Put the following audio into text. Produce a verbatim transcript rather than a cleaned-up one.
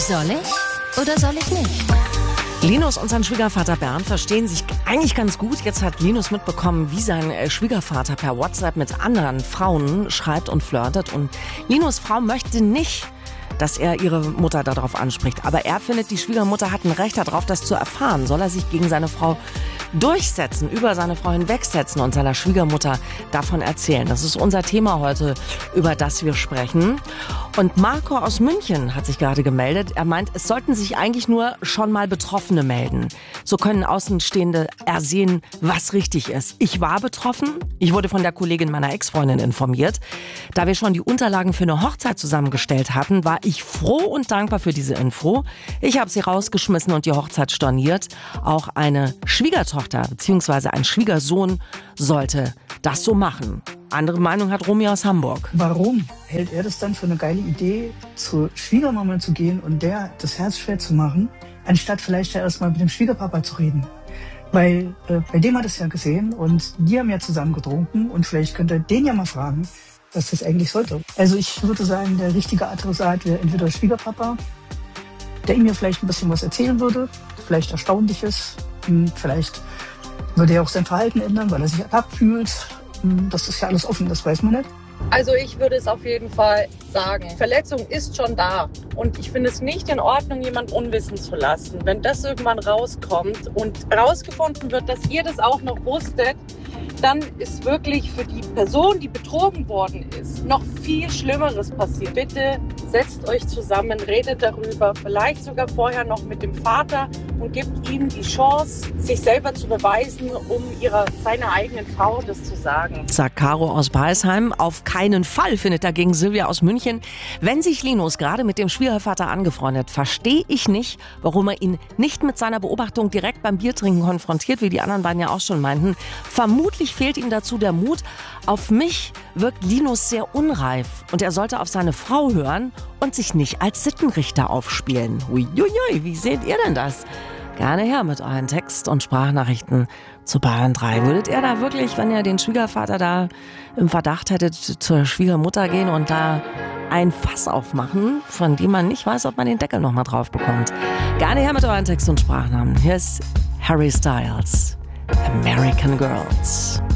Soll ich oder soll ich nicht? Linus und sein Schwiegervater Bernd verstehen sich eigentlich ganz gut. Jetzt hat Linus mitbekommen, wie sein Schwiegervater per WhatsApp mit anderen Frauen schreibt und flirtet. Und Linus' Frau möchte nicht, dass er ihre Mutter darauf anspricht. Aber er findet, die Schwiegermutter hat ein Recht darauf, das zu erfahren. Soll er sich gegen seine Frau durchsetzen, über seine Frau hinwegsetzen und seiner Schwiegermutter davon erzählen? Das ist unser Thema heute, über das wir sprechen. Und Marco aus München hat sich gerade gemeldet. Er meint, es sollten sich eigentlich nur schon mal Betroffene melden. So können Außenstehende ersehen, was richtig ist. Ich war betroffen. Ich wurde von der Kollegin meiner Ex-Freundin informiert. Da wir schon die Unterlagen für eine Hochzeit zusammengestellt hatten, war ich froh und dankbar für diese Info. Ich habe sie rausgeschmissen und die Hochzeit storniert. Auch eine Schwiegertochter bzw. ein Schwiegersohn sollte das so machen. Andere Meinung hat Romy aus Hamburg. Warum hält er das dann für eine geile Idee, zur Schwiegermama zu gehen und der das Herz schwer zu machen, anstatt vielleicht ja erstmal mit dem Schwiegerpapa zu reden? Weil äh, bei dem hat es ja gesehen und die haben ja zusammen getrunken und vielleicht könnte er den ja mal fragen, was das eigentlich sollte. Also ich würde sagen, der richtige Adressat wäre entweder Schwiegerpapa, der ihm ja vielleicht ein bisschen was erzählen würde, vielleicht Erstaunliches, vielleicht würde er auch sein Verhalten ändern, weil er sich abfühlt. Das ist ja alles offen, das weiß man nicht. Also ich würde es auf jeden Fall sagen. Verletzung ist schon da. Und ich finde es nicht in Ordnung, jemanden unwissen zu lassen. Wenn das irgendwann rauskommt und rausgefunden wird, dass ihr das auch noch wusstet, dann ist wirklich für die Person, die betrogen worden ist, noch viel Schlimmeres passiert. Bitte setzt euch zusammen, redet darüber, vielleicht sogar vorher noch mit dem Vater und gebt ihm die Chance, sich selber zu beweisen, um ihrer, seiner eigenen Frau das zu sagen. Sagt Caro aus Beisheim. Auf keinen Fall, findet dagegen Silvia aus München. Wenn sich Linus gerade mit dem Schwiegervater angefreundet, verstehe ich nicht, warum er ihn nicht mit seiner Beobachtung direkt beim Biertrinken konfrontiert, wie die anderen beiden ja auch schon meinten. Vermutlich fehlt ihm dazu der Mut. Auf mich wirkt Linus sehr unreif und er sollte auf seine Frau hören und sich nicht als Sittenrichter aufspielen. Uiuiui, wie seht ihr denn das? Gerne her mit euren Text- und Sprachnachrichten zu Bayern drei. Würdet ihr da wirklich, wenn ihr den Schwiegervater da im Verdacht hättet, zur Schwiegermutter gehen und da ein Fass aufmachen, von dem man nicht weiß, ob man den Deckel nochmal drauf bekommt? Gerne her mit euren Text- und Sprachnamen. Hier ist Harry Styles, American Girls.